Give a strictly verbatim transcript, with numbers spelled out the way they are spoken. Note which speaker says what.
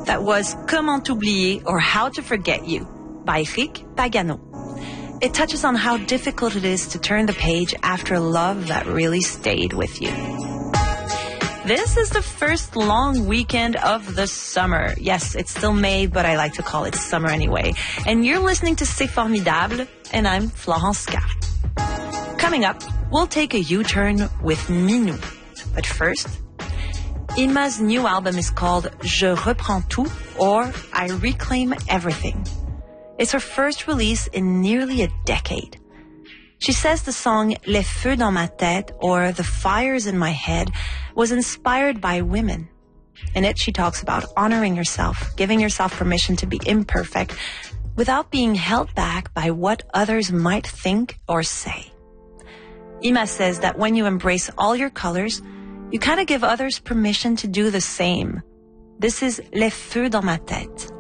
Speaker 1: That was Comment t'oublier, or How to Forget You by Rick Pagano. It touches on how difficult it is to turn the page after a love that really stayed with you. This is the first long weekend of the summer. Yes, it's still May, but I like to call it summer anyway. And you're listening to C'est Formidable, and I'm Florence Scar. Coming up, we'll take a U-turn with Minou. But first, Ima's new album is called Je reprends tout, or I Reclaim Everything. It's her first release in nearly a decade. She says the song Les Feux dans ma tête, or The Fires in My Head, was inspired by women. In it, she talks about honoring yourself, giving yourself permission to be imperfect, without being held back by what others might think or say. Ima says that when you embrace all your colors, you kind of give others permission to do the same. This is Les Feux dans ma tête.